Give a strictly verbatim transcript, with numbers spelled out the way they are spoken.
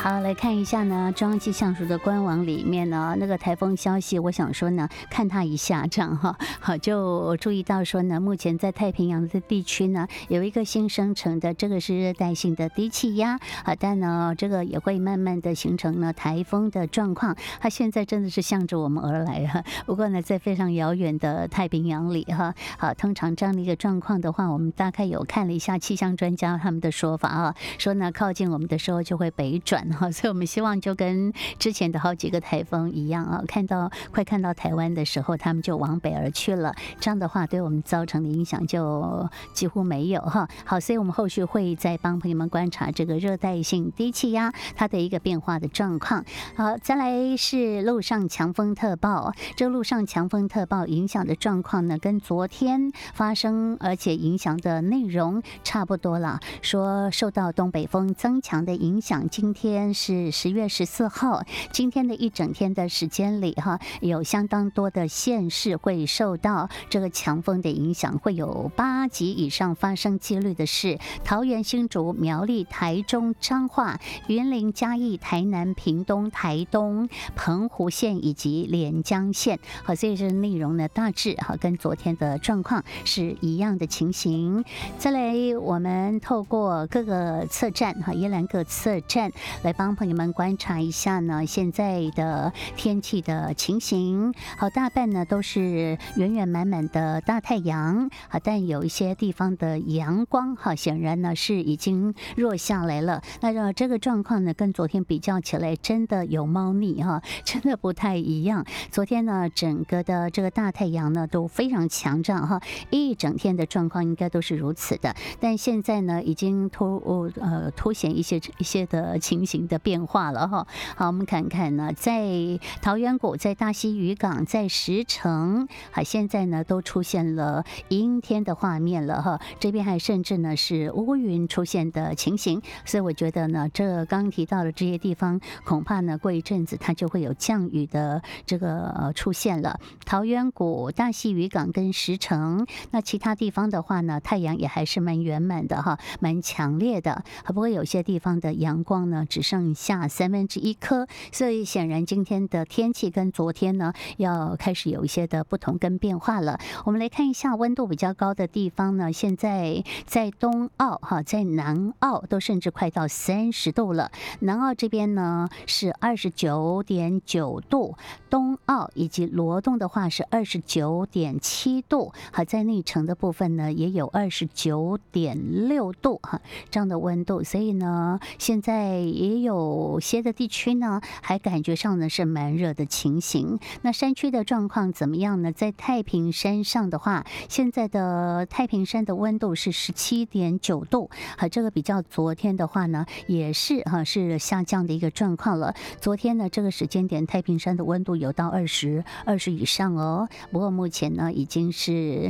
好，来看一下呢，中央气象署的官网里面呢，那个台风消息，我想说呢，看它一下这样哈，好，就注意到说呢，目前在太平洋的地区呢，有一个新生成的，这个是热带性的低气压啊，但呢，这个也会慢慢的形成呢台风的状况，它现在真的是向着我们而来哈。不过呢，在非常遥远的太平洋里哈，好，通常这样的一个状况的话，我们大概有看了一下气象专家他们的说法啊，说呢，靠近我们的时候就会北转。所以我们希望就跟之前的好几个台风一样啊，看到快看到台湾的时候，他们就往北而去了。这样的话，对我们造成的影响就几乎没有哈。好，所以我们后续会再帮朋友们观察这个热带性低气压它的一个变化的状况。好，再来是陆上强风特报，这陆上强风特报影响的状况呢，跟昨天发生而且影响的内容差不多了。说受到东北风增强的影响，今天是十月十四号，今天的一整天的时间里哈，有相当多的县市会受到这个强风的影响，会有八级以上发生几率的是桃园、新竹、苗栗、台中、彰化、云林、嘉义、台南、屏东、台东、澎湖县以及连江县。好，所以这内容呢大致哈跟昨天的状况是一样的情形。再来，我们透过各个测站哈，宜兰各测站来帮朋友们观察一下呢，现在的天气的情形。好，大半呢都是圆圆满满的大太阳，好，但有一些地方的阳光哈，显然呢是已经弱下来了。那这个状况呢，跟昨天比较起来，真的有猫腻哈，真的不太一样。昨天呢，整个的这个大太阳呢都非常强壮哈，一整天的状况应该都是如此的。但现在呢，已经突呃凸显一些一些的情形的变化了哈。好，我们看看呢，在桃源谷、在大溪渔港、在石城，好，现在呢都出现了阴天的画面了哈。这边还甚至呢是乌云出现的情形，所以我觉得呢，这刚提到的这些地方，恐怕呢过一阵子它就会有降雨的这个呃出现了。桃源谷、大溪渔港跟石城，那其他地方的话呢，太阳也还是蛮圆满的哈，蛮强烈的。不过有些地方的阳光呢，只剩下三分之一颗，所以显然今天的天气跟昨天呢，要开始有一些的不同跟变化了。我们来看一下温度比较高的地方呢，现在在东澳哈，在南澳都甚至快到三十度了。南澳这边呢是二十九点九度，东澳以及罗东的话是二十九点七度，好，在内城的部分呢也有二十九点六度哈，这样的温度，所以呢，现在也有些的地区呢，还感觉上呢是蛮热的情形。那山区的状况怎么样呢？在太平山上的话，现在的太平山的温度是十七点九度，啊，这个比较昨天的话呢，也是哈、啊、是下降的一个状况了。昨天呢这个时间点，太平山的温度有到二十二十以上哦，不过目前呢已经是